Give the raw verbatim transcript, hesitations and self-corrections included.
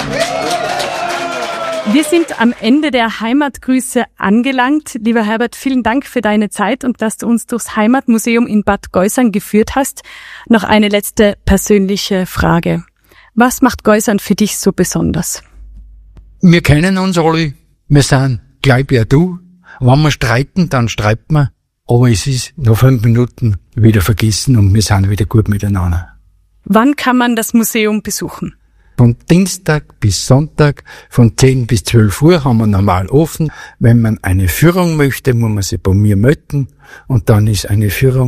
Wir sind am Ende der Heimatgrüße angelangt. Lieber Herbert, vielen Dank für deine Zeit und dass du uns durchs Heimatmuseum in Bad Geusern geführt hast. Noch eine letzte persönliche Frage. Was macht Geusern für dich so besonders? Wir kennen uns alle. Wir sind gleich wie du. Wenn wir streiten, dann streiten wir. Aber es ist nach fünf Minuten wieder vergessen und wir sind wieder gut miteinander. Wann kann man das Museum besuchen? Von Dienstag bis Sonntag, von zehn bis zwölf Uhr haben wir normal offen. Wenn man eine Führung möchte, muss man sich bei mir melden und dann ist eine Führung